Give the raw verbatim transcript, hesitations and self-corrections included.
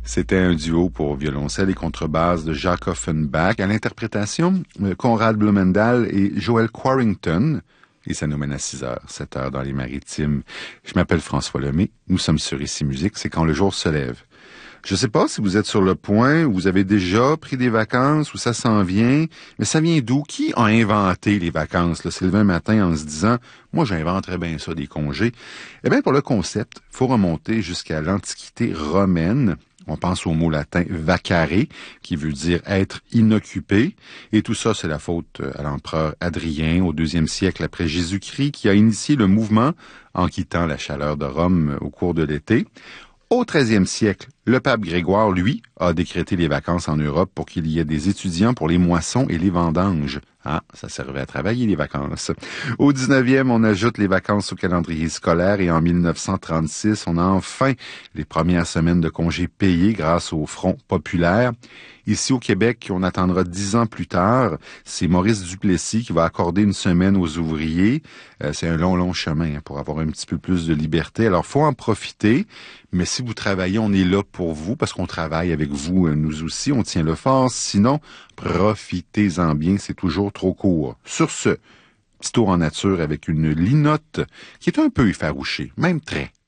C'était un duo pour violoncelle et contrebasse de Jacques Offenbach, à l'interprétation Conrad Blumendahl et Joel Quarrington. Et ça nous mène à six heures, sept heures dans les Maritimes. Je m'appelle François Lemay. Nous sommes sur Ici Musique. C'est quand le jour se lève. Je ne sais pas si vous êtes sur le point, ou vous avez déjà pris des vacances, ou ça s'en vient, mais ça vient d'où? Qui a inventé les vacances? Là, c'est levé un matin en se disant, moi j'inventerais bien ça, des congés. Eh bien, pour le concept, il faut remonter jusqu'à l'Antiquité romaine. On pense au mot latin vacare, qui veut dire être inoccupé. Et tout ça, c'est la faute à l'empereur Adrien, au deuxième siècle après Jésus-Christ, qui a initié le mouvement en quittant la chaleur de Rome au cours de l'été. Au treizième siècle, le pape Grégoire, lui, a décrété les vacances en Europe pour qu'il y ait des étudiants pour les moissons et les vendanges. Ah, ça servait à travailler, les vacances. Au dix-neuvième, on ajoute les vacances au calendrier scolaire et en mille neuf cent trente-six, on a enfin les premières semaines de congés payés grâce au Front populaire. Ici au Québec, on attendra dix ans plus tard. C'est Maurice Duplessis qui va accorder une semaine aux ouvriers. Euh, c'est un long, long chemin hein, pour avoir un petit peu plus de liberté. Alors, faut en profiter. Mais si vous travaillez, on est là pour vous parce qu'on travaille avec vous, nous aussi. On tient le fort. Sinon, profitez-en bien. C'est toujours trop court. Sur ce, petit tour en nature avec une linotte qui est un peu effarouchée, même très.